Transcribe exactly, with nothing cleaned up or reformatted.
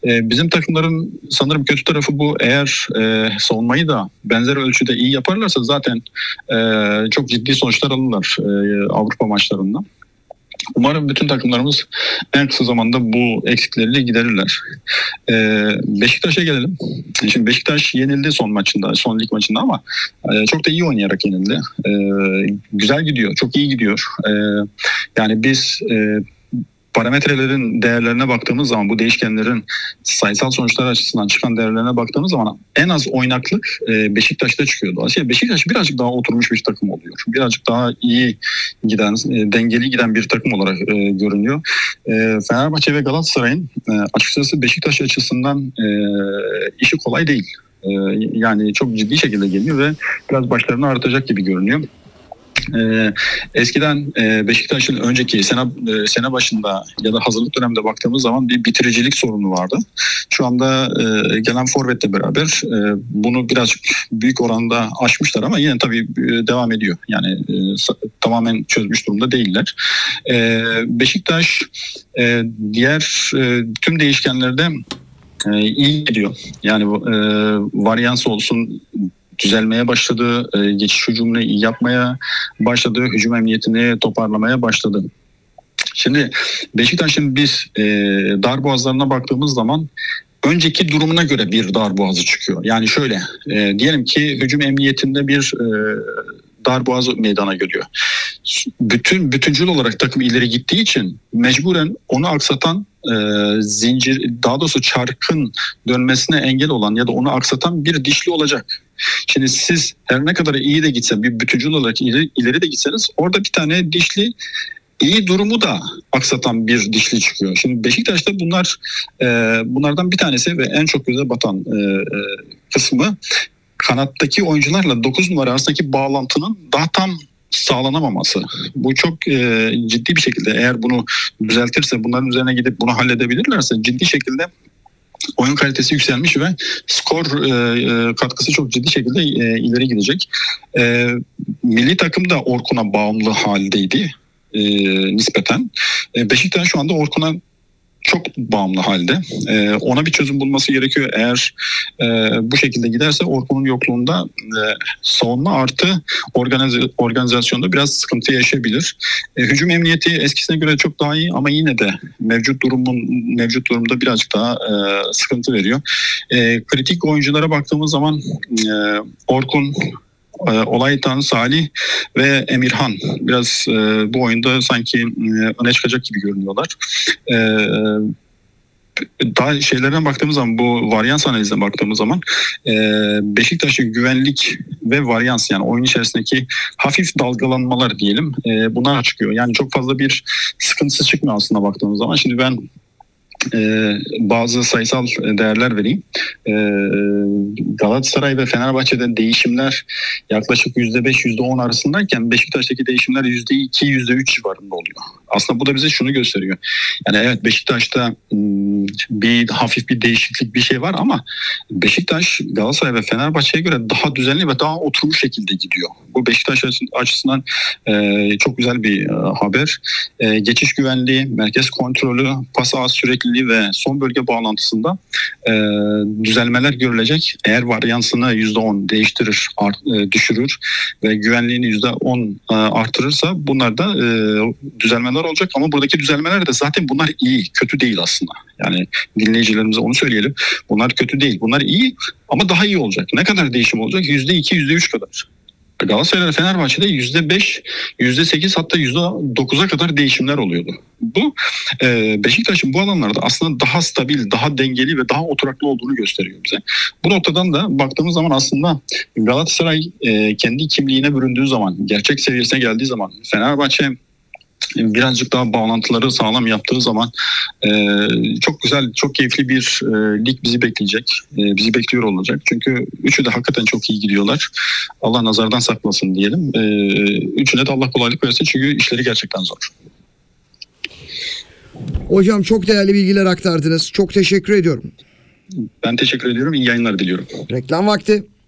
E, bizim takımların sanırım kötü tarafı bu. Eğer e, savunmayı da benzer ölçüde iyi yaparlarsa zaten e, çok ciddi sonuçlar alırlar e, Avrupa maçlarında. Umarım bütün takımlarımız en kısa zamanda bu eksikleri giderirler. Ee, Beşiktaş'a gelelim. Şimdi Beşiktaş yenildi son maçında, son lig maçında ama e, çok da iyi oynayarak yenildi. E, güzel gidiyor, çok iyi gidiyor. E, yani biz e, parametrelerin değerlerine baktığımız zaman, bu değişkenlerin sayısal sonuçlar açısından çıkan değerlerine baktığımız zaman en az oynaklık e, Beşiktaş'ta çıkıyor. Dolayısıyla Beşiktaş birazcık daha oturmuş bir takım oluyor. Birazcık daha iyi giden, e, dengeli giden bir takım olarak e, görünüyor. E, Fenerbahçe ve Galatasaray'ın e, açıkçası Beşiktaş açısından e, işi kolay değil. E, yani çok ciddi şekilde geliyor ve biraz başlarını ağrıtacak gibi görünüyor. Ee, eskiden e, Beşiktaş'ın önceki sene, e, sene başında ya da hazırlık döneminde baktığımız zaman bir bitiricilik sorunu vardı. Şu anda e, gelen forvetle beraber e, bunu birazcık büyük oranda aşmışlar ama yine tabii e, devam ediyor. Yani e, tamamen çözmüş durumda değiller. E, Beşiktaş e, diğer e, tüm değişkenlerde e, iyi gidiyor. Yani e, varyans olsun, düzelmeye başladı, e, geçiş hücumunu iyi yapmaya başladı, hücum emniyetini toparlamaya başladı. Şimdi Beşiktaş'ın biz e, darboğazlarına baktığımız zaman önceki durumuna göre bir darboğazı çıkıyor. Yani şöyle, e, diyelim ki hücum emniyetinde bir e, darboğaz meydana geliyor. Bütün bütüncül olarak takım ileri gittiği için mecburen onu aksatan e, zincir, daha doğrusu çarkın dönmesine engel olan ya da onu aksatan bir dişli olacak. Şimdi siz her ne kadar iyi de gitse, bir bütüncül olarak ileri, ileri de gitseniz orada bir tane dişli iyi durumu da aksatan bir dişli çıkıyor. Şimdi Beşiktaş'ta bunlar e, bunlardan bir tanesi ve en çok göze batan e, e, kısmı kanattaki oyuncularla dokuz numara arasındaki bağlantının daha tam sağlanamaması. Bu çok e, ciddi bir şekilde, eğer bunu düzeltirse, bunların üzerine gidip bunu halledebilirlerse ciddi şekilde oyun kalitesi yükselmiş ve skor e, katkısı çok ciddi şekilde e, ileri gidecek. E, milli takım da Orkun'a bağımlı haldeydi e, nispeten. E, Beşiktaş şu anda Orkun'a çok bağımlı halde. Ee, ona bir çözüm bulması gerekiyor. Eğer e, bu şekilde giderse Orkun'un yokluğunda e, savunma artı organiz- organizasyonda biraz sıkıntı yaşayabilir. E, hücum emniyeti eskisine göre çok daha iyi ama yine de mevcut durumun mevcut durumda birazcık daha e, sıkıntı veriyor. E, kritik oyunculara baktığımız zaman e, Orkun, Olaytan, Salih ve Emirhan biraz e, bu oyunda sanki e, öne çıkacak gibi görünüyorlar. E, daha şeylerden baktığımız zaman, bu varyans analizine baktığımız zaman e, Beşiktaş'ın güvenlik ve varyans, yani oyun içerisindeki hafif dalgalanmalar diyelim, e, bunlar çıkıyor. Yani çok fazla bir sıkıntısı çıkmıyor aslında baktığımız zaman. Şimdi ben Ee, bazı sayısal değerler vereyim. Ee, Galatasaray ve Fenerbahçe'de değişimler yaklaşık yüzde beş yüzde on arasındayken Beşiktaş'taki değişimler yüzde iki yüzde üç civarında oluyor. Aslında bu da bize şunu gösteriyor. Yani evet, Beşiktaş'ta bir hafif bir değişiklik, bir şey var ama Beşiktaş Galatasaray ve Fenerbahçe'ye göre daha düzenli ve daha oturmuş şekilde gidiyor. Bu Beşiktaş açısından e, çok güzel bir e, haber. E, geçiş güvenliği, merkez kontrolü, pas ağ sürekliliği ve son bölge bağlantısında e, düzelmeler görülecek. Eğer varyansını yüzde on değiştirir, art, e, düşürür ve güvenliğini yüzde on e, artırırsa bunlar da e, düzelmeler olacak. Ama buradaki düzelmeler de zaten bunlar iyi, kötü değil aslında. Yani dinleyicilerimize onu söyleyelim. Bunlar kötü değil, bunlar iyi ama daha iyi olacak. Ne kadar değişim olacak? yüzde iki, yüzde üç kadar. Galatasaray ve Fenerbahçe'de yüzde beş, yüzde sekiz, hatta yüzde dokuza kadar değişimler oluyordu. Bu e, Beşiktaş'ın bu alanlarda aslında daha stabil, daha dengeli ve daha oturaklı olduğunu gösteriyor bize. Bu noktadan da baktığımız zaman aslında Galatasaray e, kendi kimliğine büründüğü zaman, gerçek seviyesine geldiği zaman, Fenerbahçe birazcık daha bağlantıları sağlam yaptığı zaman e, çok güzel, çok keyifli bir e, lig bizi bekleyecek. E, bizi bekliyor olacak. Çünkü üçü de hakikaten çok iyi gidiyorlar. Allah nazardan saklasın diyelim. E, üçüne de Allah kolaylık versin çünkü işleri gerçekten zor. Hocam çok değerli bilgiler aktardınız. Çok teşekkür ediyorum. Ben teşekkür ediyorum. İyi yayınlar diliyorum. Reklam vakti.